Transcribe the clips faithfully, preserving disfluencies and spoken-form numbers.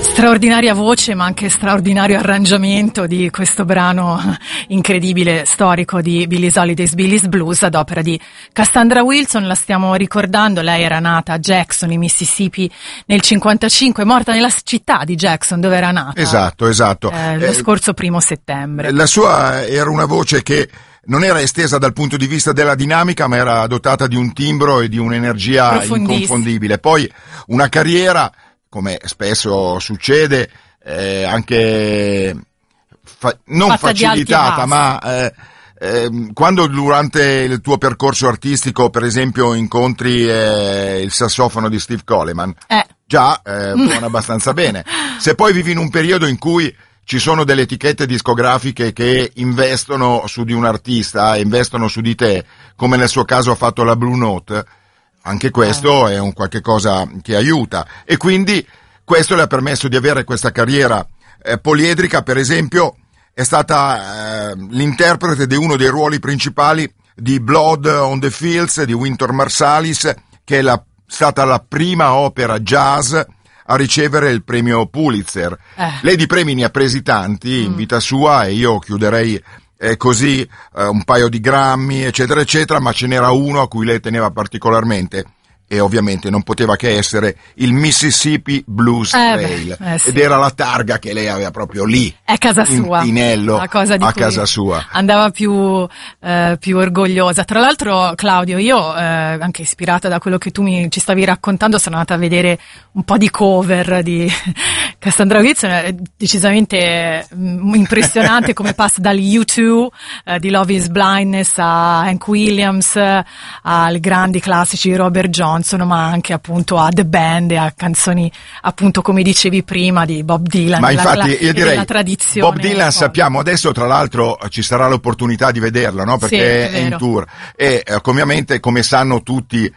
Straordinaria voce, ma anche straordinario arrangiamento di questo brano incredibile, storico di Billie Holiday's Billy's Blues ad opera di Cassandra Wilson. La stiamo ricordando, lei era nata a Jackson, in Mississippi, nel cinquantacinque, morta nella città di Jackson, dove era nata. Esatto, esatto. Eh, lo eh, scorso primo settembre. La sua era una voce che non era estesa dal punto di vista della dinamica, ma era dotata di un timbro e di un'energia inconfondibile. Poi una carriera, come spesso succede, eh, anche fa- non Fatta facilitata, ma eh, eh, quando durante il tuo percorso artistico, per esempio, incontri eh, il sassofono di Steve Coleman, eh. già eh, suona abbastanza bene. Se poi vivi in un periodo in cui ci sono delle etichette discografiche che investono su di un artista, investono su di te, come nel suo caso ha fatto la Blue Note, anche questo è un qualche cosa che aiuta, e quindi questo le ha permesso di avere questa carriera eh, poliedrica. Per esempio è stata eh, l'interprete di uno dei ruoli principali di Blood on the Fields di Wynton Marsalis, che è la, stata la prima opera jazz a ricevere il premio Pulitzer. Eh. Lei di premi ne ha presi tanti in mm. vita sua, e io chiuderei eh, così eh, un paio di Grammy, eccetera, eccetera, ma ce n'era uno a cui lei teneva particolarmente, e ovviamente non poteva che essere il Mississippi Blues Trail, eh beh, eh sì. ed era la targa che lei aveva proprio lì, è casa sua, in Tinello, la cosa di a cui casa sua andava più eh, più orgogliosa. Tra l'altro, Claudio, io eh, anche ispirata da quello che tu mi ci stavi raccontando, sono andata a vedere un po' di cover di Cassandra Wilson, è decisamente mh, impressionante come passa dagli U due eh, di Love is Blindness a Hank Williams, eh, ai grandi classici di Robert Johnson, ma anche appunto a The Band e a canzoni, appunto, come dicevi prima, di Bob Dylan. Ma infatti la, io direi tradizione, Bob Dylan, sappiamo adesso, tra l'altro ci sarà l'opportunità di vederlo, no? Perché sì, è, è in tour, e eh, ovviamente, come sanno tutti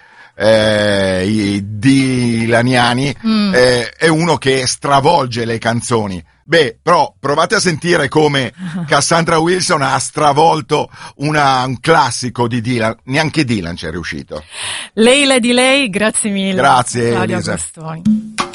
eh, i dilaniani, mm. eh, è uno che stravolge le canzoni. Beh, però provate a sentire come Cassandra Wilson ha stravolto una, un classico di Dylan. Neanche Dylan ci è riuscito. Lei, Lady Lei, grazie mille. Grazie, Claudio Elisa. Agostoni.